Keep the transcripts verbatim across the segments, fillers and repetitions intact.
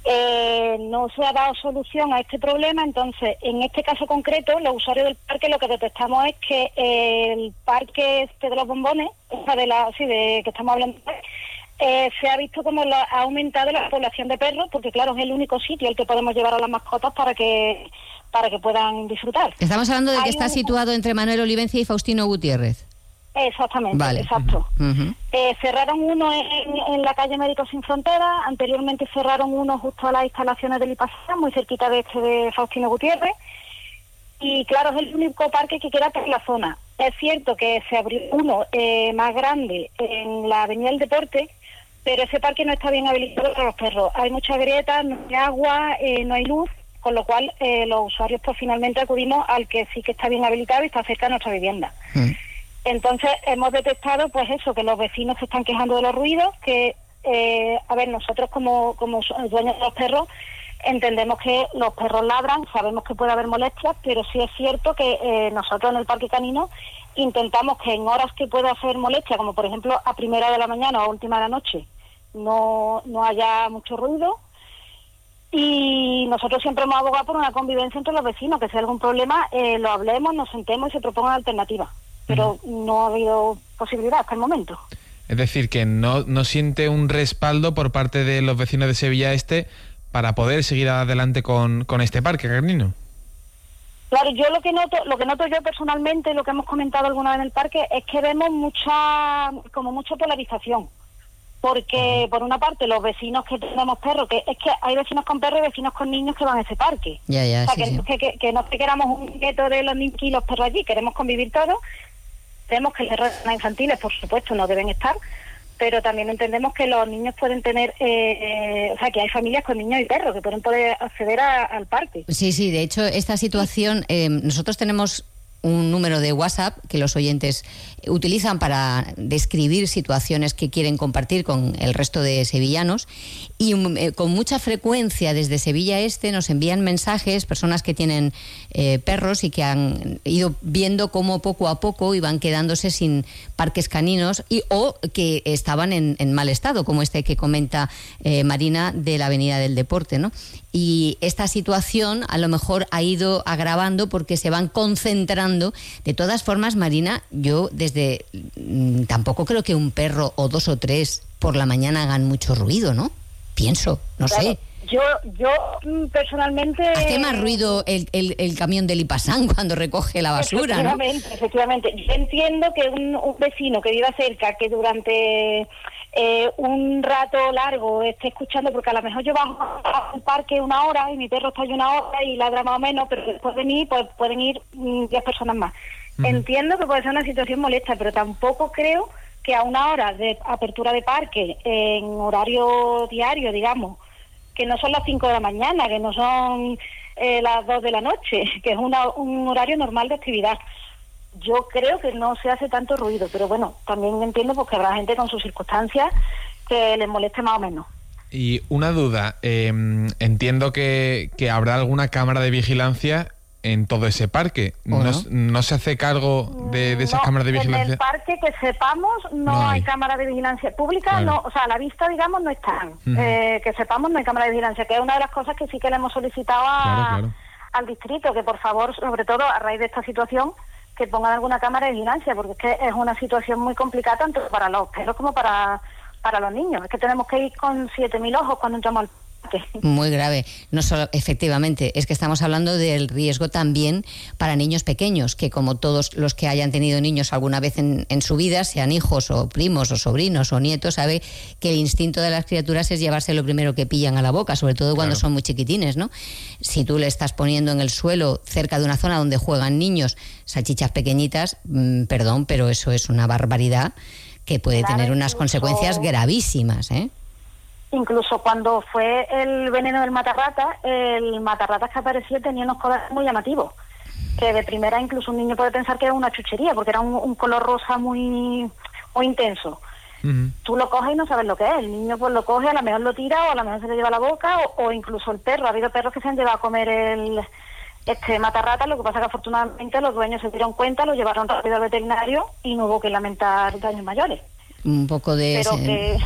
Eh, no se ha dado solución a este problema. Entonces, en este caso concreto, los usuarios del parque lo que detectamos es que eh, el parque este de los bombones, o sea, de la, sí, de que estamos hablando, eh, se ha visto como la, ha aumentado la población de perros, porque claro, es el único sitio al que podemos llevar a las mascotas para que para que puedan disfrutar. Estamos hablando de que Hay está un... situado entre Manuel Olivencia y Faustino Gutiérrez. Exactamente, vale. exacto. Uh-huh. Eh, cerraron uno en, en la calle Médicos Sin Fronteras, anteriormente cerraron uno justo a las instalaciones del IPASA, muy cerquita de este de Faustino Gutiérrez, y claro, es el único parque que queda por la zona. Es cierto que se abrió uno eh, más grande en la Avenida del Deporte, pero ese parque no está bien habilitado para los perros. Hay muchas grietas, no hay agua, eh, no hay luz, con lo cual eh, los usuarios pues finalmente acudimos al que sí que está bien habilitado y está cerca de nuestra vivienda. Uh-huh. Entonces hemos detectado pues eso, que los vecinos se están quejando de los ruidos, que eh, a ver, nosotros como, como dueños de los perros entendemos que los perros ladran, sabemos que puede haber molestias, pero sí es cierto que eh, nosotros en el parque canino intentamos que en horas que pueda hacer molestia, como por ejemplo a primera de la mañana o a última de la noche, no, no haya mucho ruido. Y nosotros siempre hemos abogado por una convivencia entre los vecinos, que si hay algún problema eh, lo hablemos, nos sentemos y se propongan alternativas. Pero no ha habido posibilidad hasta el momento. Es decir, que no, no siente un respaldo por parte de los vecinos de Sevilla Este para poder seguir adelante con, con este parque canino. Claro, yo lo que noto, lo que noto yo personalmente, lo que hemos comentado alguna vez en el parque, es que vemos mucha, como mucha polarización. Porque, uh-huh. por una parte, los vecinos que tenemos perros, que es que hay vecinos con perros y vecinos con niños que van a ese parque. Ya, ya, o sea, sí, que, sí. Que, que, que no queramos un gueto de los niños y los perros allí, queremos convivir todos. Entendemos que las zonas infantiles, por supuesto, no deben estar, pero también entendemos que los niños pueden tener, eh, eh, o sea, que hay familias con niños y perros que pueden poder acceder a, al parque. Sí, sí, de hecho, esta situación, eh, nosotros tenemos un número de WhatsApp que los oyentes utilizan para describir situaciones que quieren compartir con el resto de sevillanos, y eh, con mucha frecuencia desde Sevilla Este nos envían mensajes personas que tienen eh, perros y que han ido viendo cómo poco a poco iban quedándose sin parques caninos y o que estaban en, en mal estado, como este que comenta eh, Marina de la Avenida del Deporte, ¿no? Y esta situación a lo mejor ha ido agravando porque se van concentrando. De todas formas, Marina, yo desde mmm, tampoco creo que un perro o dos o tres por la mañana hagan mucho ruido, ¿no? Pienso, no claro, sé. Yo, yo personalmente... Hace más ruido el, el, el camión del Ipasán cuando recoge la basura, efectivamente, ¿no? Efectivamente, yo entiendo que un, un vecino que viva cerca, que durante eh, un rato largo esté escuchando, porque a lo mejor yo bajo al parque una hora y mi perro está ahí una hora y ladra más o menos, pero después de mí pues pueden ir diez personas más. Uh-huh. Entiendo que puede ser una situación molesta, pero tampoco creo que a una hora de apertura de parque, en horario diario, digamos, que no son las cinco de la mañana, que no son eh, las dos de la noche, que es una, un horario normal de actividad. Yo creo que no se hace tanto ruido, pero bueno, también entiendo porque habrá gente con sus circunstancias que les moleste más o menos. Y una duda, eh, entiendo que, que habrá alguna cámara de vigilancia en todo ese parque. ¿No, no? ¿No se hace cargo de, de esas no, cámaras de vigilancia? En el parque, que sepamos, no, no hay. hay cámara de vigilancia pública, claro. no, o sea, a la vista, digamos, no están. Uh-huh. Eh, que sepamos, no hay cámara de vigilancia, que es una de las cosas que sí que le hemos solicitado a, claro, claro. al distrito, que por favor, sobre todo a raíz de esta situación, que pongan alguna cámara de vigilancia, porque es que es una situación muy complicada tanto para los perros como para, para los niños. Es que tenemos que ir con siete mil ojos cuando entramos al parque. Muy grave. No solo, efectivamente, es que estamos hablando del riesgo también para niños pequeños, que como todos los que hayan tenido niños alguna vez en, en su vida, sean hijos o primos o sobrinos o nietos, sabe que el instinto de las criaturas es llevarse lo primero que pillan a la boca, sobre todo cuando claro. son muy chiquitines, ¿no? Si tú le estás poniendo en el suelo, cerca de una zona donde juegan niños, salchichas pequeñitas, mmm, perdón, pero eso es una barbaridad que puede claro, tener unas incluso... consecuencias gravísimas, ¿eh? Incluso cuando fue el veneno del matarrata, el matarratas que apareció tenía unos colores muy llamativos, que de primera incluso un niño puede pensar que era una chuchería, porque era un, un color rosa muy muy intenso. Uh-huh. Tú lo coges y no sabes lo que es. El niño pues lo coge, a lo mejor lo tira o a lo mejor se le lleva a la boca, o, o incluso el perro. Ha habido perros que se han llevado a comer el este matarrata, lo que pasa que afortunadamente los dueños se dieron cuenta, lo llevaron rápido al veterinario y no hubo que lamentar daños mayores. Un poco de Pero que...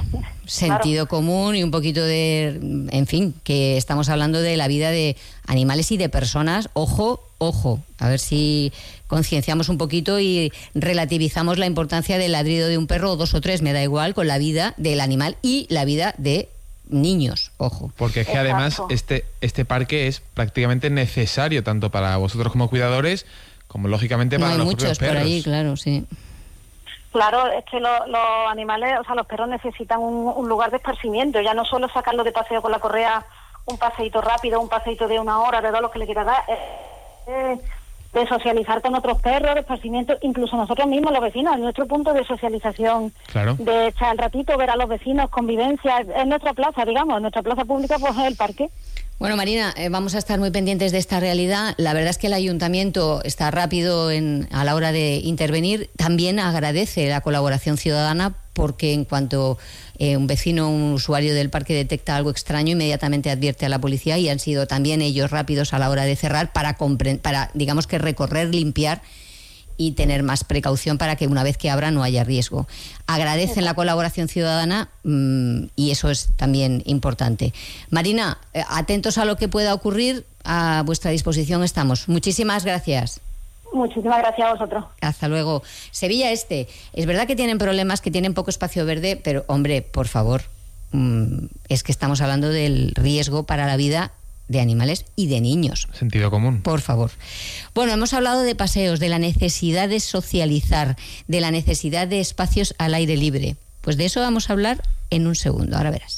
sentido claro. común y un poquito de, en fin, que estamos hablando de la vida de animales y de personas. Ojo, ojo, a ver si concienciamos un poquito y relativizamos la importancia del ladrido de un perro o dos o tres, me da igual, con la vida del animal y la vida de niños, ojo. Porque es que Exacto. además este, este parque es prácticamente necesario tanto para vosotros como cuidadores, como lógicamente para no hay los muchos propios perros. por ahí, claro, sí. Claro, es que lo, los animales, o sea, los perros necesitan un, un lugar de esparcimiento, ya no solo sacarlo de paseo con la correa, un paseíto rápido, un paseíto de una hora, de todo lo que le quiera dar, eh, eh, de socializar con otros perros, de esparcimiento, incluso nosotros mismos, los vecinos, es nuestro punto de socialización, claro. de echar el ratito, ver a los vecinos, convivencia, es nuestra plaza, digamos, nuestra plaza pública pues es el parque. Bueno, Marina, eh, vamos a estar muy pendientes de esta realidad. La verdad es que el ayuntamiento está rápido en, a la hora de intervenir. También agradece la colaboración ciudadana porque en cuanto eh, un vecino, un usuario del parque detecta algo extraño, inmediatamente advierte a la policía y han sido también ellos rápidos a la hora de cerrar para, para digamos que recorrer, limpiar y tener más precaución para que una vez que abra no haya riesgo. Agradecen la colaboración ciudadana mmm, y eso es también importante. Marina, eh, atentos a lo que pueda ocurrir, a vuestra disposición estamos. Muchísimas gracias. Muchísimas gracias a vosotros. Hasta luego. Sevilla Este, es verdad que tienen problemas, que tienen poco espacio verde, pero hombre, por favor, mmm, es que estamos hablando del riesgo para la vida de animales y de niños. Sentido común. Por favor. Bueno, hemos hablado de paseos, de la necesidad de socializar, de la necesidad de espacios al aire libre. Pues de eso vamos a hablar en un segundo. Ahora verás.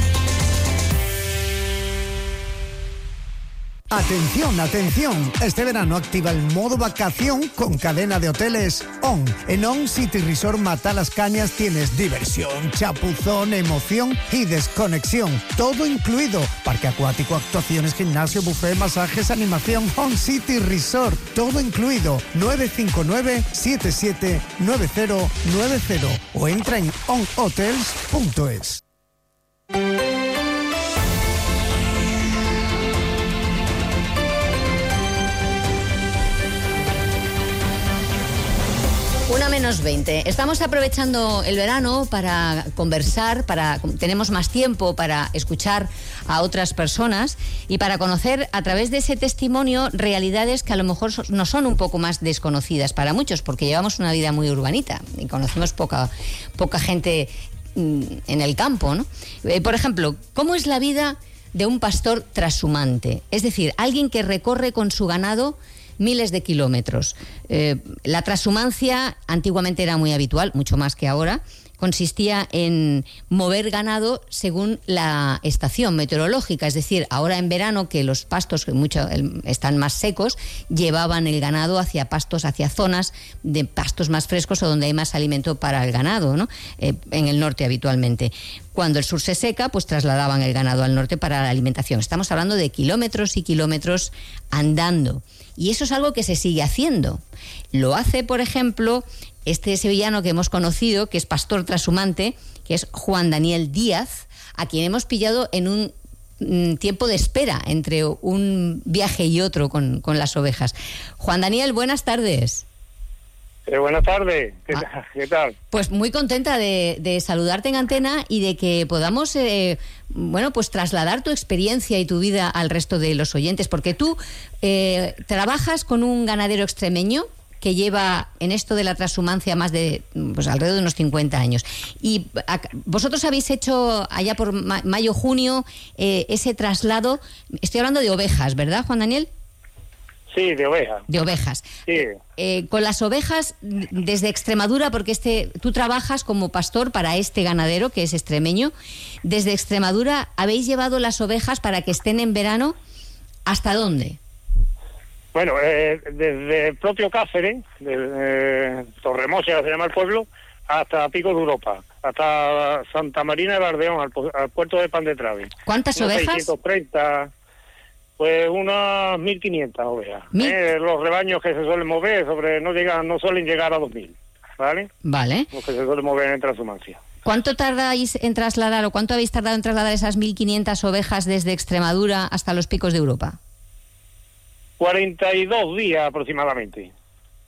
Atención, atención. Este verano activa el modo vacación con cadena de hoteles ON. En ON City Resort Matalascañas tienes diversión, chapuzón, emoción y desconexión. Todo incluido. Parque acuático, actuaciones, gimnasio, buffet, masajes, animación. ON City Resort. Todo incluido. nueve cinco nueve, siete siete nueve cero nueve cero o entra en on hotels punto es. Una menos veinte. Estamos aprovechando el verano para conversar, para tenemos más tiempo para escuchar a otras personas y para conocer a través de ese testimonio realidades que a lo mejor nos son un poco más desconocidas para muchos, porque llevamos una vida muy urbanita y conocemos poca, poca gente en el campo, ¿no? Eh, por ejemplo, ¿cómo es la vida de un pastor trashumante? Es decir, alguien que recorre con su ganado miles de kilómetros. Eh, la trashumancia antiguamente era muy habitual, mucho más que ahora. Consistía en mover ganado según la estación meteorológica, es decir, ahora en verano que los pastos mucho, están más secos, llevaban el ganado hacia pastos, hacia zonas de pastos más frescos o donde hay más alimento para el ganado, ¿no? Eh, en el norte habitualmente. Cuando el sur se seca, pues trasladaban el ganado al norte para la alimentación. Estamos hablando de kilómetros y kilómetros andando. Y eso es algo que se sigue haciendo. Lo hace, por ejemplo, este sevillano que hemos conocido, que es pastor trashumante, que es Juan Daniel Díaz, a quien hemos pillado en un mm, tiempo de espera entre un viaje y otro con, con las ovejas. Juan Daniel, buenas tardes. Eh, buenas tardes, ¿Qué, ah, ¿qué tal? Pues muy contenta de, de saludarte en antena y de que podamos, eh, bueno, pues trasladar tu experiencia y tu vida al resto de los oyentes, porque tú eh, trabajas con un ganadero extremeño que lleva en esto de la transhumancia más de, pues alrededor de unos cincuenta años. Y a, vosotros habéis hecho allá por ma- mayo, junio, eh, ese traslado, estoy hablando de ovejas, ¿verdad, Juan Daniel? Sí, de ovejas. De ovejas. Sí. Eh, con las ovejas desde Extremadura, porque este tú trabajas como pastor para este ganadero que es extremeño. Desde Extremadura, ¿habéis llevado las ovejas para que estén en verano? ¿Hasta dónde? Bueno, eh, desde el propio Cáceres, desde Torremocha, se llama el pueblo, hasta Pico de Europa, hasta Santa Marina de Bardeón, al, al puerto de Pan de Trave. ¿Cuántas unos ovejas? seiscientos treinta, pues unas mil quinientas ovejas. ¿Mil? Eh, los rebaños que se suelen mover sobre no llegan, no suelen llegar a dos mil, ¿vale? Vale. Los que se suelen mover en transhumancia. ¿Cuánto tardáis en trasladar o cuánto habéis tardado en trasladar esas mil quinientas ovejas desde Extremadura hasta los Picos de Europa? cuarenta y dos días aproximadamente.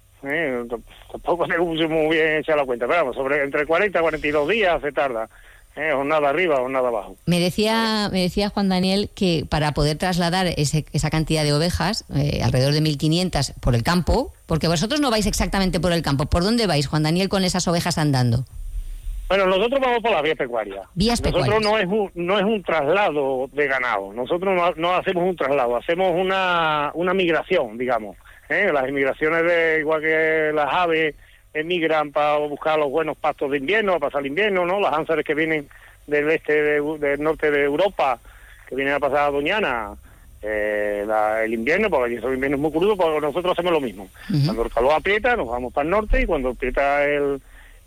Eh, tampoco me puse muy bien hecha la cuenta, pero vamos, sobre entre cuarenta y cuarenta y dos días se tarda ¿eh? Jornada arriba, jornada abajo. Me decía, me decía Juan Daniel que para poder trasladar ese, esa cantidad de ovejas, eh, alrededor de mil quinientas, por el campo, porque vosotros no vais exactamente por el campo, ¿por dónde vais, Juan Daniel, con esas ovejas andando? Bueno, nosotros vamos por las vías pecuarias. Vías pecuarias. Nosotros no es un, no es un traslado de ganado. Nosotros no, no hacemos un traslado, hacemos una, una migración, digamos. ¿eh? Las migraciones, de igual que las aves emigran para buscar los buenos pastos de invierno, para pasar el invierno, ¿no? Las ánsares que vienen del este, de, del norte de Europa, que vienen a pasar a Doñana, eh, la, el invierno, porque allí son inviernos muy crudos, porque nosotros hacemos lo mismo. Uh-huh. Cuando el calor aprieta, nos vamos para el norte, y cuando aprieta el...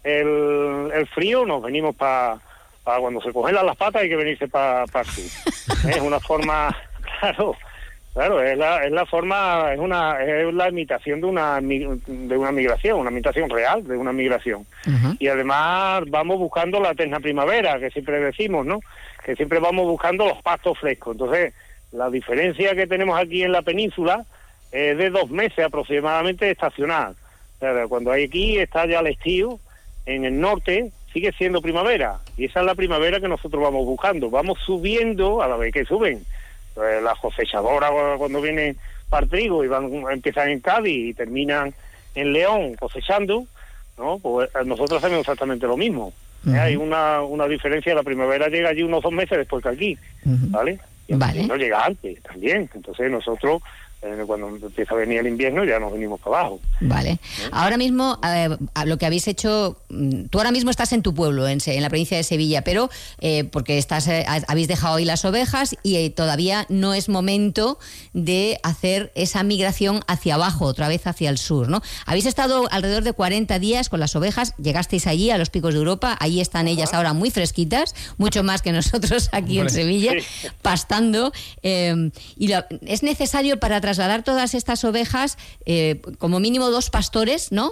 El, el frío, nos venimos para pa cuando se congelan las patas, hay que venirse para pa el sur. Es una forma, claro, claro, es la, es la forma, es una es la imitación de una de una migración, una imitación real de una migración. Uh-huh. Y además vamos buscando la eterna primavera, que siempre decimos, ¿no? Que siempre vamos buscando los pastos frescos. Entonces, la diferencia que tenemos aquí en la península es de dos meses aproximadamente estacional. O sea, cuando hay aquí está ya el estío. En el norte sigue siendo primavera, y esa es la primavera que nosotros vamos buscando. Vamos subiendo a la vez que suben. Pues las cosechadoras, cuando vienen para el trigo y van, empiezan en Cádiz y terminan en León cosechando, ¿no? Pues nosotros hacemos exactamente lo mismo. Uh-huh. ¿eh? Hay una, una diferencia, la primavera llega allí unos dos meses después que aquí, uh-huh. ¿vale? Y vale. no llega antes también. Entonces nosotros, eh, cuando empieza a venir el invierno, ya nos venimos para abajo. Vale. ¿Eh? Ahora mismo, eh, lo que habéis hecho, tú ahora mismo estás en tu pueblo, en, en la provincia de Sevilla, pero eh, porque estás, eh, habéis dejado ahí las ovejas y eh, todavía no es momento de hacer esa migración hacia abajo, otra vez hacia el sur, ¿no? Habéis estado alrededor de cuarenta días con las ovejas, llegasteis allí a los Picos de Europa, ahí están Ajá. ellas ahora muy fresquitas, mucho más que nosotros aquí Hombre, en Sevilla, sí. pastando, eh, y lo, es necesario para trasladar todas estas ovejas, eh, como mínimo dos pastores, ¿no?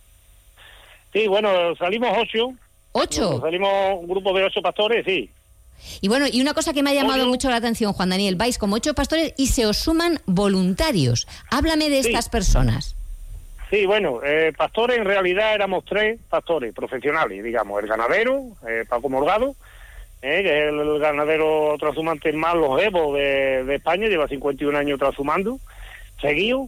Sí, bueno, salimos ocho. ¿Ocho? Bueno, salimos un grupo de ocho pastores, sí. Y bueno, y una cosa que me ha llamado ocho. mucho la atención, Juan Daniel, vais como ocho pastores y se os suman voluntarios. Háblame de sí. estas personas. Sí, bueno, eh, pastores en realidad éramos tres pastores profesionales, digamos, el ganadero, eh, Paco Morgado, Eh, que es el ganadero transhumante más longevo de, de España, lleva cincuenta y un años transhumando, seguido,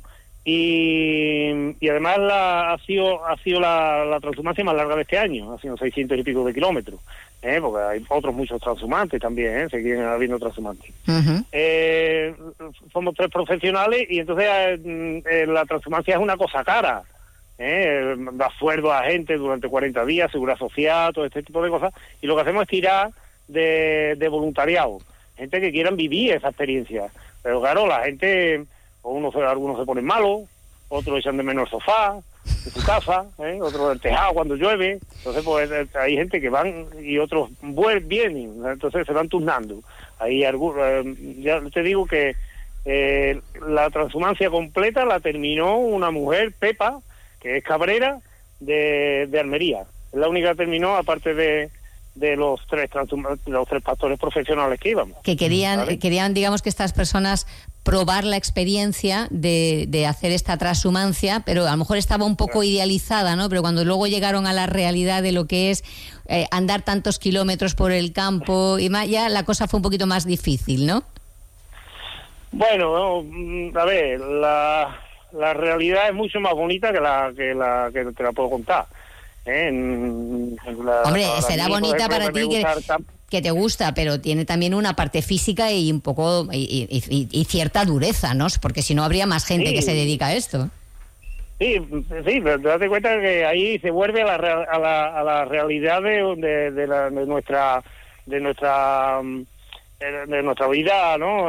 y, y además la, ha sido ha sido la, la transhumancia más larga de este año, ha sido seiscientos y pico de kilómetros, eh, porque hay otros muchos transhumantes también, eh, siguen habiendo transhumantes. Uh-huh. Eh, somos tres profesionales y entonces eh, eh, la transhumancia es una cosa cara. Eh, da sueldo a gente durante cuarenta días, seguridad social, todo este tipo de cosas, y lo que hacemos es tirar De, de voluntariado, gente que quieran vivir esa experiencia. Pero claro, la gente, unos, algunos se ponen malos, otros echan de menos el sofá de su casa, ¿eh? otros del tejado cuando llueve. Entonces pues hay gente que van y otros vuelven, vienen, entonces se van turnando. Ahí algunos, eh, ya te digo que eh, la transhumancia completa la terminó una mujer, Pepa, que es cabrera de, de Almería. Es la única que terminó, aparte de de los tres de los tres pastores profesionales que íbamos. Que querían, ¿vale? querían, digamos, que estas personas probar la experiencia de, de hacer esta transhumancia, pero a lo mejor estaba un poco idealizada, ¿no? Pero cuando luego llegaron a la realidad de lo que es eh, andar tantos kilómetros por el campo y más, ya la cosa fue un poquito más difícil, ¿no? Bueno, a ver, la, la realidad es mucho más bonita que la que la que te la puedo contar. ¿Eh? En, en la, Hombre, será bonita para ti que, que te gusta, pero tiene también una parte física y un poco y, y, y cierta dureza, ¿no? Porque si no habría más gente sí. que se dedica a esto. Sí, sí, pero te das cuenta que ahí se vuelve a la, a la, a la realidad de, de, de, la, de nuestra de nuestra de nuestra vida, ¿no?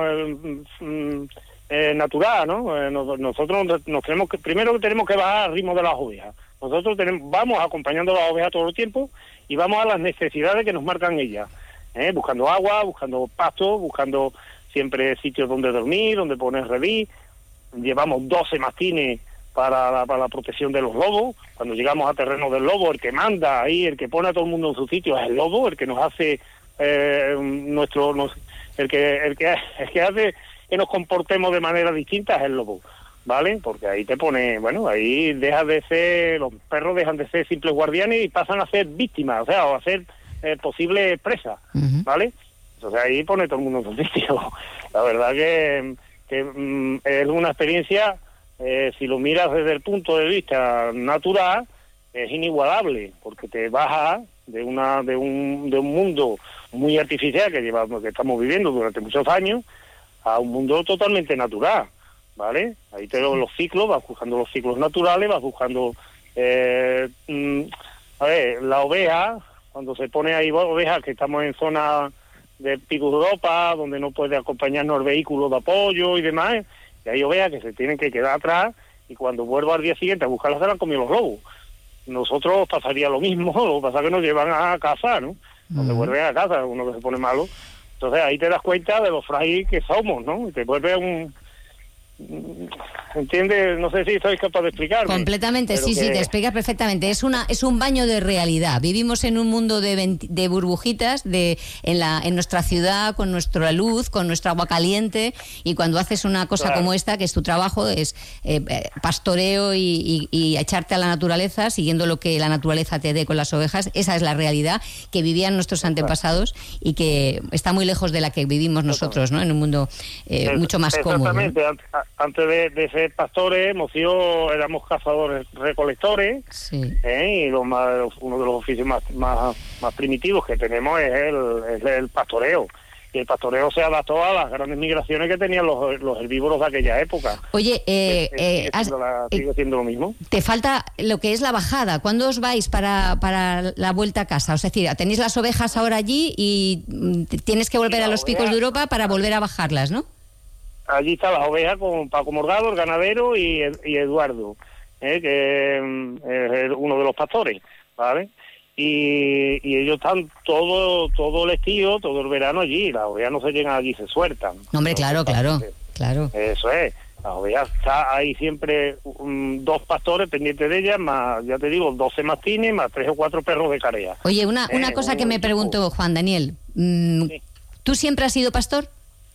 Eh, natural, ¿no? Eh, nosotros nos tenemos que, primero que tenemos que bajar al ritmo de las ovejas. Nosotros tenemos, vamos acompañando a las ovejas todo el tiempo y vamos a las necesidades que nos marcan ellas, ¿eh? Buscando agua, buscando pasto, buscando siempre sitios donde dormir, donde poner redí. Llevamos doce mastines para la, para la protección de los lobos. Cuando llegamos a terreno del lobo, el que manda ahí, el que pone a todo el mundo en su sitio es el lobo, el que nos hace eh, nuestro, nos, el que el que el que hace que nos comportemos de manera distinta es el lobo. ¿Vale? Porque ahí te pone, bueno, ahí deja de ser, los perros dejan de ser simples guardianes y pasan a ser víctimas, o sea, o a ser eh, posibles presas, Uh-huh. ¿vale? Entonces ahí pone todo el mundo en su sitio. La verdad que, que mm, es una experiencia, eh, si lo miras desde el punto de vista natural, es inigualable, porque te baja de una de un de un mundo muy artificial que llevamos que estamos viviendo durante muchos años a un mundo totalmente natural, ¿vale? Ahí te lo, los ciclos, vas buscando los ciclos naturales, vas buscando eh, mm, a ver, la oveja, cuando se pone ahí ovejas que estamos en zona de Picos de Europa, donde no puede acompañarnos el vehículo de apoyo y demás, y hay ovejas que se tienen que quedar atrás, y cuando vuelvo al día siguiente a buscarlas se las han comido los lobos. Nosotros pasaría lo mismo, lo que pasa es que nos llevan a casa, ¿no? Cuando Uh-huh. vuelven a casa, uno que se pone malo. Entonces ahí te das cuenta de lo frágil que somos, ¿no? Y te vuelve un... ¿Entiendes? No sé si sois capaz de explicarme. Completamente, pero sí, que... sí, te explicas perfectamente. Es una es un baño de realidad. Vivimos en un mundo de, venti- de burbujitas, de en la en nuestra ciudad, con nuestra luz, con nuestra agua caliente, y cuando haces una cosa Claro. como esta, que es tu trabajo, es eh, eh, pastoreo y, y, y echarte a la naturaleza, siguiendo lo que la naturaleza te dé con las ovejas, esa es la realidad que vivían nuestros antepasados y que está muy lejos de la que vivimos nosotros, ¿no? En un mundo eh, Es- mucho más cómodo, ¿no? Exactamente. Ant- Antes de, de ser pastores, hemos sido, éramos cazadores recolectores, Sí. ¿eh? Y lo más, uno de los oficios más, más, más primitivos que tenemos es el, es el pastoreo. Y el pastoreo se adaptó a las grandes migraciones que tenían los, los herbívoros de aquella época. Oye, eh, Eh, eh, sigue, eh, has- siendo la- eh, sigue siendo lo mismo. te falta lo que es la bajada. ¿Cuándo os vais para, para la vuelta a casa? O sea, es decir, tenéis las ovejas ahora allí y mm, t- tienes que volver Sí, a la los picos oveja- de Europa para volver a bajarlas, ¿no? Allí están las ovejas con Paco Morgado, el ganadero, y, y Eduardo, ¿eh? que mm, es el- uno de los pastores, ¿vale? Y, y ellos están todo todo el estío, todo el verano allí. Las ovejas no se llegan allí, se sueltan. No, hombre, claro, claro, claro. Eso es. Las ovejas, está ahí siempre um, dos pastores pendientes de ellas, más, ya te digo, doce mastines, más tres o cuatro perros de carea. Oye, una, una Eh, cosa que un me equipo. pregunto, Juan Daniel. mm, Sí. ¿Tú siempre has sido pastor?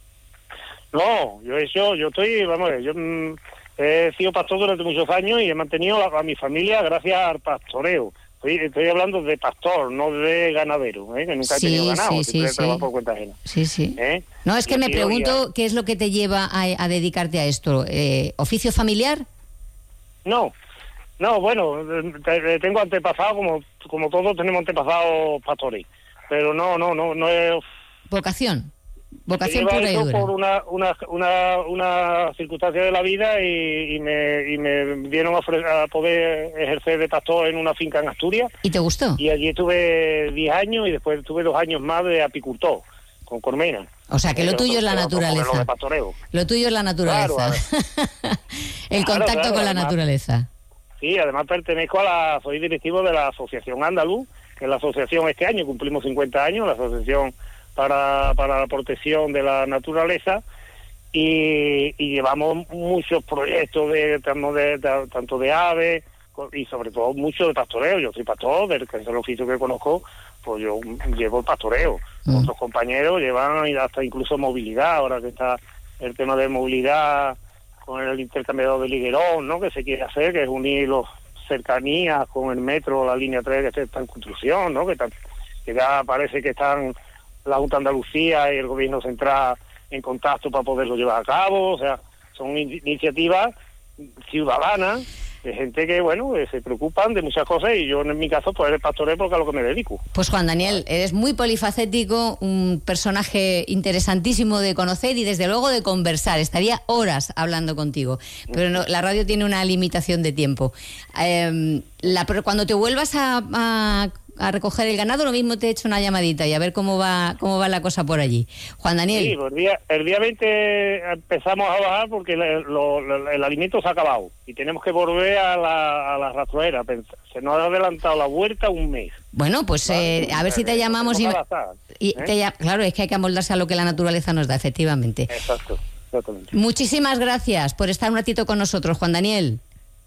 No, yo eso, yo estoy, vamos a ver, yo mm, he sido pastor durante muchos años y he mantenido a, a mi familia gracias al pastoreo. Estoy, estoy hablando de pastor, no de ganadero, ¿eh? Que nunca Sí, he tenido ganado, sí, siempre sí, he trabajado sí. por cuenta ajena. Sí, sí. ¿eh? No, es que Y me he sido pregunto qué es lo que te lleva a, a dedicarte a esto. Eh, ¿Oficio familiar? ya- No, no, bueno, eh, te- tengo antepasados, como, como todos tenemos antepasados pastores, pero no, no, no, no es... ¿Vocación? Vocación Lleva pura y eso dura. por una, una, una, una circunstancia de la vida y, y, me, y me dieron a, ofre- a poder ejercer de pastor en una finca en Asturias, ¿Y te gustó? y allí estuve diez años y después tuve dos años más de apicultor con Cormena. O sea, que lo Eh, tuyo es la otro- otro modelo naturaleza. de pastoreo. Lo tuyo es la naturaleza. Claro, El Claro, contacto claro, con la además- naturaleza. Sí, además pertenezco a la, soy directivo de la Asociación Andaluz, que es la asociación este año, cumplimos cincuenta años, la asociación para, para la protección de la naturaleza, y, y llevamos muchos proyectos de, tanto de, de- tanto de aves y sobre todo mucho de pastoreo. Yo soy pastor, del que es el oficio que conozco, pues yo llevo el pastoreo. Mm. Otros compañeros llevan hasta incluso movilidad, ahora que está el tema de movilidad con el intercambiador de Liguerón, ¿no? Que se quiere hacer, que es unir los cercanías con el metro, la línea tres que está en construcción, ¿no? Que, tan- que ya parece que están la Junta de Andalucía y el Gobierno Central en contacto para poderlo llevar a cabo. O sea, son in- iniciativas ciudadanas de gente que, bueno, que se preocupan de muchas cosas, y yo en mi caso pues el pastoreo porque es a lo que me dedico. Pues Juan Daniel, eres muy polifacético, un personaje interesantísimo de conocer y desde luego de conversar. Estaría horas hablando contigo, pero no, la radio tiene una limitación de tiempo. Eh, la, pero cuando te vuelvas a, a, a recoger el ganado, lo mismo te echo una llamadita y a ver cómo va cómo va la cosa por allí. Juan Daniel. Sí, pues el día, el día veinte empezamos a bajar porque le- lo- lo- el alimento se ha acabado y tenemos que volver a la, a la rastrojera. Se nos ha adelantado la vuelta un mes. Bueno, pues Vale, eh, a ver si te llamamos y, tenemos que adaptar, y ¿eh? te lla- claro, es que hay que amoldarse a lo que la naturaleza nos da, efectivamente. Exacto, exactamente. Muchísimas gracias por estar un ratito con nosotros, Juan Daniel.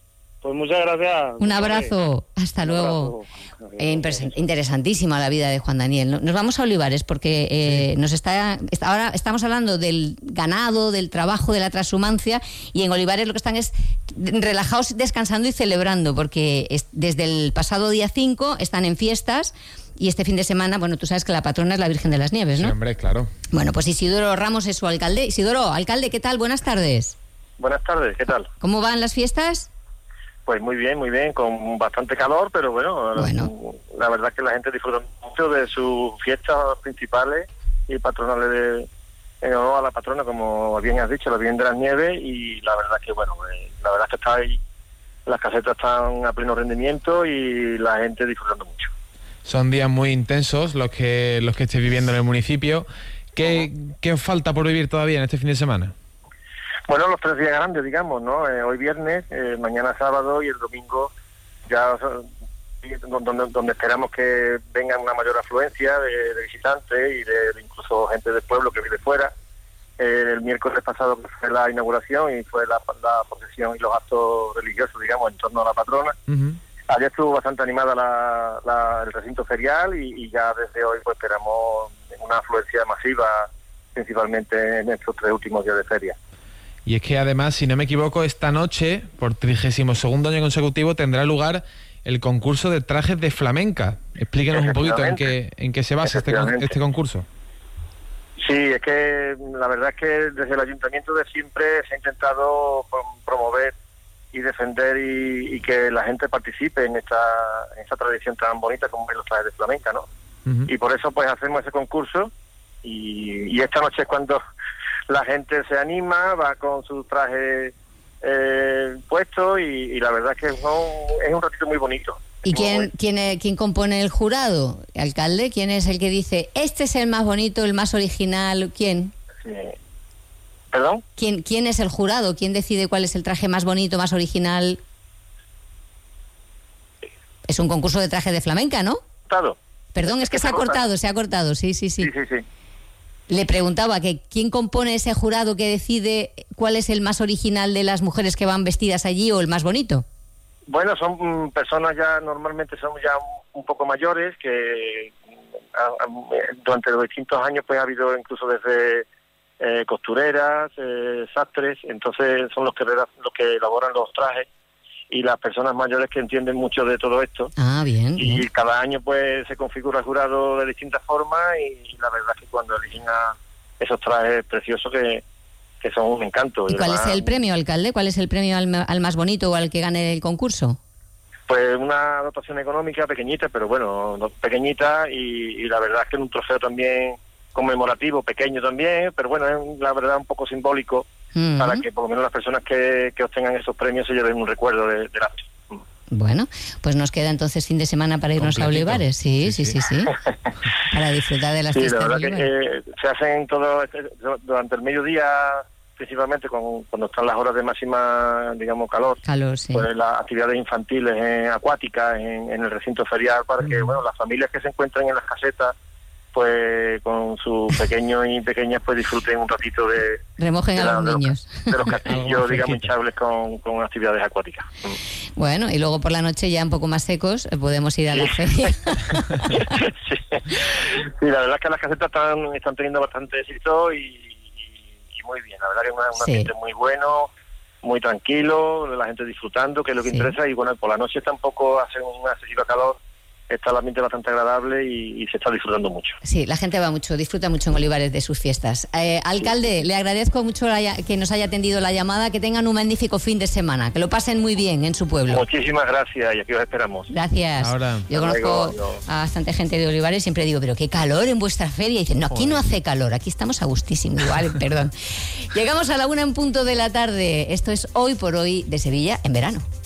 Pues muchas gracias. Un abrazo, hasta Un luego. abrazo. Eh, impres- interesantísima la vida de Juan Daniel. No- Nos vamos a Olivares porque eh, Sí. nos está, está- ahora estamos hablando del ganado, del trabajo, de la transhumancia, y en Olivares lo que están es relajados, descansando y celebrando, porque es- desde el pasado día cinco están en fiestas y este fin de semana, bueno, tú sabes que la patrona es la Virgen de las Nieves, Sí, ¿no? hombre, claro. Bueno, pues Isidoro Ramos es su alcalde. Isidoro, alcalde, ¿qué tal? Buenas tardes. Buenas tardes, ¿qué tal? ¿Cómo van las fiestas? Pues muy bien, muy bien, con bastante calor, pero bueno, Bueno. la verdad es que la gente disfruta mucho de sus fiestas principales y patronales de, en honor a la patrona, como bien has dicho, la Virgen de las Nieves, y la verdad que, bueno, eh, la verdad es que está ahí, las casetas están a pleno rendimiento y la gente disfrutando mucho. Son días muy intensos los que los que estéis viviendo en el municipio. ¿Qué, ¿Qué os falta por vivir todavía en este fin de semana? Bueno, los tres días grandes, digamos, ¿no? Eh, hoy viernes, eh, mañana sábado y el domingo ya eh, donde, donde esperamos que venga una mayor afluencia de, de visitantes y de, de incluso gente del pueblo que vive fuera. Eh, el miércoles pasado fue la inauguración y fue la, la procesión y los actos religiosos, digamos, en torno a la patrona. Uh-huh. Ayer estuvo bastante animada la, la, el recinto ferial y, y ya desde hoy pues esperamos una afluencia masiva, principalmente en estos tres últimos días de feria. Y es que además, si no me equivoco, esta noche, por trigésimo segundo año consecutivo, tendrá lugar el concurso de trajes de flamenca. Explíquenos un poquito en qué, en qué se basa este, con- este concurso. Sí, es que la verdad es que desde el ayuntamiento de siempre se ha intentado prom- promover y defender y, y que la gente participe en esta, en esta tradición tan bonita como es los trajes de flamenca, ¿no? Uh-huh. Y por eso pues hacemos ese concurso y, y esta noche es cuando la gente se anima, va con sus trajes eh, puestos y, y la verdad es que es un, es un ratito muy bonito. ¿Y Muy quién, bueno. quién, eh, quién compone el jurado? ¿Alcalde? ¿Quién es el que dice, este es el más bonito, el más original? ¿Quién? Sí. ¿Perdón? ¿Quién, quién es el jurado? ¿Quién decide cuál es el traje más bonito, más original? Es un concurso de traje de flamenca, ¿no? Claro. Perdón, es que se ha cortado, se ha cortado, sí, sí, sí. Sí, sí, sí. Le preguntaba que quién compone ese jurado que decide cuál es el más original de las mujeres que van vestidas allí o el más bonito. Bueno, son mm, personas ya, normalmente son ya un, un poco mayores, que mm, a- a- durante los distintos años pues ha habido incluso desde eh, costureras, eh, sastres, entonces son los que reda- los que elaboran los trajes y las personas mayores que entienden mucho de todo esto. Ah, bien, Y bien. cada año pues se configura el jurado de distintas formas y la verdad es que cuando eligen a esos trajes preciosos que, que son un encanto. ¿Y cuál es además, el premio, alcalde? ¿Cuál es el premio al, ma- al más bonito o al que gane el concurso? Pues una dotación económica pequeñita, pero bueno, no- pequeñita y, y la verdad es que es un trofeo también conmemorativo, pequeño también, pero bueno, es la verdad un poco simbólico Mm. para que por lo menos las personas que, que obtengan esos premios se lleven un recuerdo de, de la... Bueno, pues nos queda entonces fin de semana para irnos a Completito. Olivares. Sí, sí, Sí, sí, sí. Para disfrutar de las Sí, la fiestas de verdad que Olivares. eh, se hacen todo este- durante el mediodía, principalmente con, cuando están las horas de máxima, digamos, calor. Calor, sí. Pues las actividades infantiles eh, acuáticas en, en el recinto ferial para que, bueno, las familias que se encuentran en las casetas, pues con sus pequeños y pequeñas, pues disfruten un ratito de, Remojen de a la- los de los- niños. de los Algo castillos, más digamos, fresquito. hinchables con, con actividades acuáticas. Bueno, y luego por la noche ya un poco más secos eh, podemos ir a la Sí. feria. sí. Sí, la verdad es que las casetas están, están teniendo bastante éxito y, y- y muy bien. La verdad que es una- un Sí. ambiente muy bueno, muy tranquilo, la gente disfrutando, que es lo que Sí. interesa. Y bueno, por la noche tampoco hace un excesivo calor, está el ambiente bastante agradable y, y se está disfrutando mucho. Sí, la gente va mucho, disfruta mucho en Olivares de sus fiestas. Eh, alcalde, le agradezco mucho la ya- que nos haya atendido la llamada, que tengan un magnífico fin de semana, que lo pasen muy bien en su pueblo. Muchísimas gracias y aquí os esperamos. Gracias. Ahora. Yo Hasta conozco luego. a bastante gente de Olivares, siempre digo, pero qué calor en vuestra feria. Y dicen, no, aquí no hace calor, aquí estamos a gustísimo. Igual, perdón. Llegamos a la una en punto de la tarde. Esto es Hoy por Hoy de Sevilla en verano.